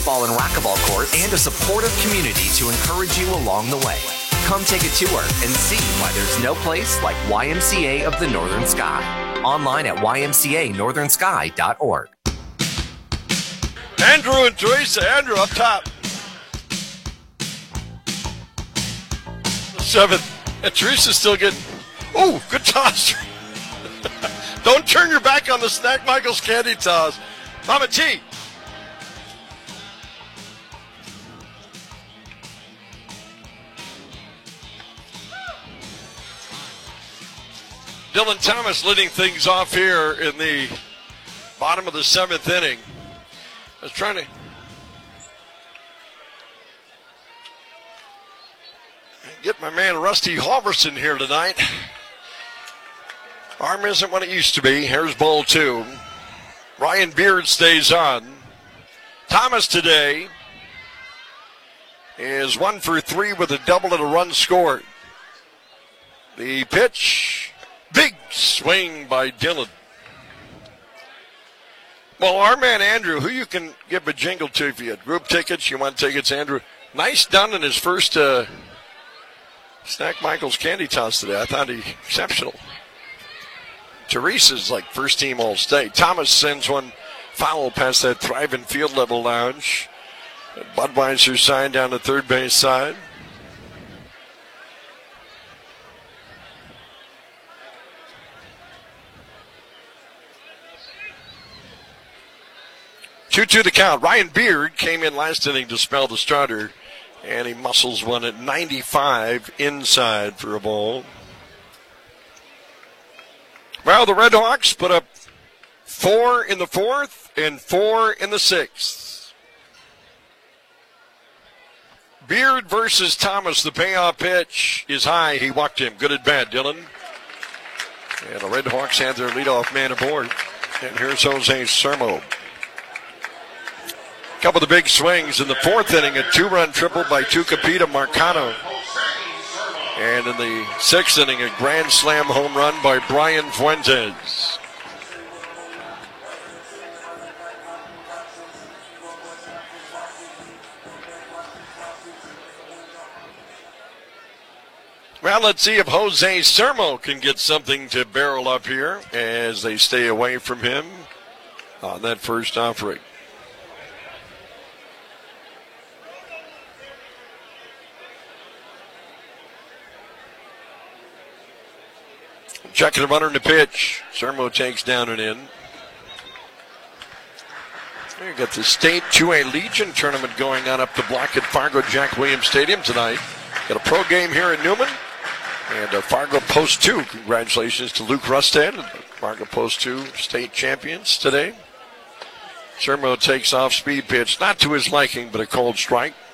basketball and racquetball courts, and a supportive community to encourage you along the way. Come take a tour and see why there's no place like YMCA of the Northern Sky. Online at ymcanorthernsky.org. Andrew and Teresa. Andrew up top. The 7th. And Teresa's still getting... Oh, good toss. Don't turn your back on the Snack Michaels candy toss. Mama T. Dylan Thomas leading things off here in the bottom of the 7th inning. I was trying to get my man Rusty Halverson here tonight. Arm isn't what it used to be. Here's ball 2. Ryan Beard stays on. Thomas today is 1 for 3 with a double and a run scored. The pitch, big swing by Dylan. Well, our man Andrew, who you can give a jingle to if you had group tickets, you want tickets, Andrew. Nice done in his first Snack Michaels candy toss today. I thought he exceptional. Teresa's like first team All-State. Thomas sends one foul past that Thriving Field Level Lounge. Budweiser sign down the third base side. Two the count. Ryan Beard came in last inning to spell the starter, and he muscles one at 95 inside for a ball. Well, the Red Hawks put up 4 in the 4th and 4 in the 6th. Beard versus Thomas. The payoff pitch is high. He walked him. Good at bat, Dylan. And the Red Hawks had their leadoff man aboard. And here's Jose Sermo. Couple of the big swings in the 4th inning. A 2-run triple by Tucapita Marcano. And in the 6th inning, a grand slam home run by Brian Fuentes. Well, let's see if Jose Sermo can get something to barrel up here as they stay away from him on that first offering. Checking the runner in the pitch. Sermo takes down and in. You got the State 2A Legion tournament going on up the block at Fargo Jack Williams Stadium tonight. Got a pro game here in Newman. And Fargo Post 2. Congratulations to Luke Rustad. Fargo Post 2 state champions today. Sermo takes off speed pitch. Not to his liking, but a cold strike.